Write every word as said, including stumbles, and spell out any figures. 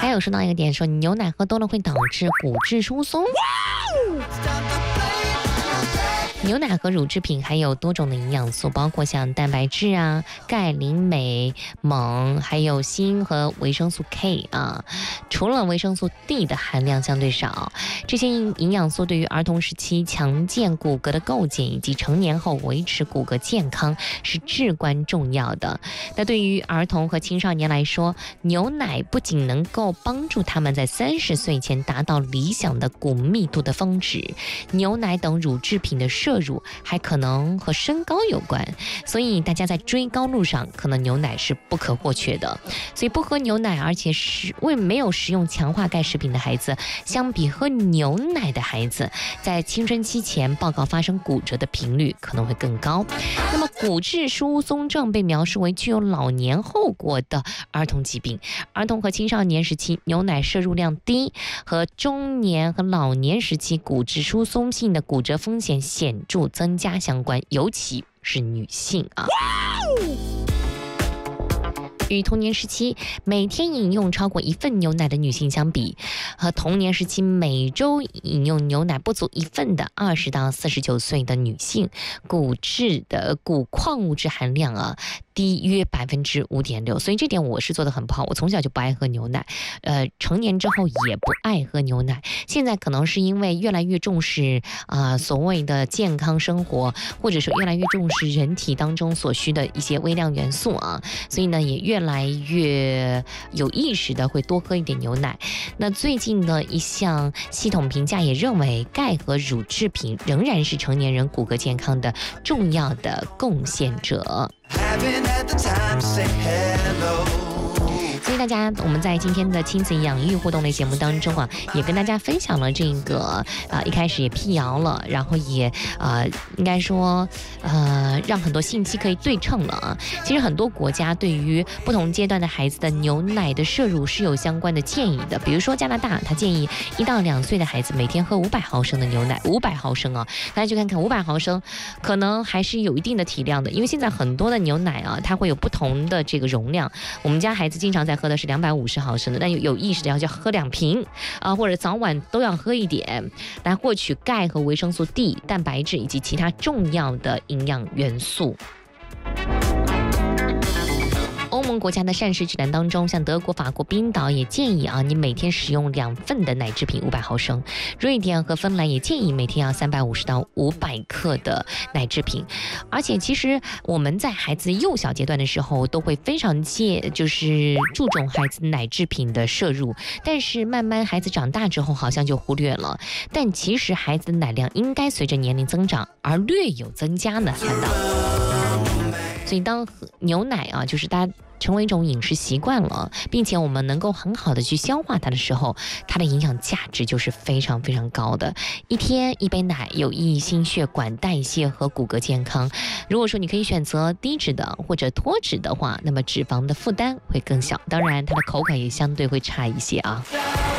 有说到一个点，说牛奶喝多了会导致骨质疏松。牛奶和乳制品还有多种的营养素，包括像蛋白质啊、钙、磷、镁、锰，还有锌和维生素 K 啊。除了维生素 D 的含量相对少，这些营养素对于儿童时期强健骨骼的构建以及成年后维持骨骼健康是至关重要的。那对于儿童和青少年来说，牛奶不仅能够帮助他们在三十岁前达到理想的骨密度的峰值，牛奶等乳制品的摄入还可能和身高有关，所以大家在追高路上，可能牛奶是不可或缺的。所以不喝牛奶，而且是为没有食用强化钙食品的孩子，相比喝牛奶的孩子，在青春期前报告发生骨折的频率可能会更高。那么骨质疏松症被描述为具有老年后果的儿童疾病，儿童和青少年时期牛奶摄入量低，和中年和老年时期骨质疏松性的骨折风险显著增加相关，尤其是女性啊。与童年时期每天饮用超过一份牛奶的女性相比，和同年时期每周饮用牛奶不足一份的二十到四十九岁的女性，骨质的骨矿物质含量啊低约百分之五点六，所以这点我是做得很不好。我从小就不爱喝牛奶，呃，成年之后也不爱喝牛奶。现在可能是因为越来越重视啊、呃、所谓的健康生活，或者说越来越重视人体当中所需的一些微量元素啊，所以呢也越来越有意识的会多喝一点牛奶。那最近的一项系统评价也认为，钙和乳制品仍然是成年人骨骼健康的重要的贡献者。所以大家，我们在今天的亲子养育互动类节目当中啊，也跟大家分享了这个啊、呃，一开始也辟谣了，然后也呃，应该说呃，让很多信息可以对称了啊。其实很多国家对于不同阶段的孩子的牛奶的摄入是有相关的建议的，比如说加拿大，它建议一到两岁的孩子每天喝五百毫升的牛奶，五百毫升啊，大家去看看五百毫升，可能还是有一定的体量的，因为现在很多的牛奶啊，它会有不同的这个容量。我们家孩子经常在喝的是两百五十毫升的，但有有意识的要喝两瓶啊，或者早晚都要喝一点，来获取钙和维生素 D、蛋白质以及其他重要的营养元素。欧盟国家的膳食指南当中，像德国、法国、冰岛也建议啊，你每天使用两份的奶制品五百毫升。瑞典和芬兰也建议每天要三百五十到五百克的奶制品。而且其实我们在孩子幼小阶段的时候，都会非常介就是注重孩子奶制品的摄入，但是慢慢孩子长大之后，好像就忽略了。但其实孩子的奶量应该随着年龄增长而略有增加呢，反倒。所以当牛奶啊，就是大家成为一种饮食习惯了，并且我们能够很好的去消化它的时候，它的营养价值就是非常非常高的。一天一杯奶有益心血管代谢和骨骼健康。如果说你可以选择低脂的或者脱脂的话，那么脂肪的负担会更小，当然它的口感也相对会差一些啊。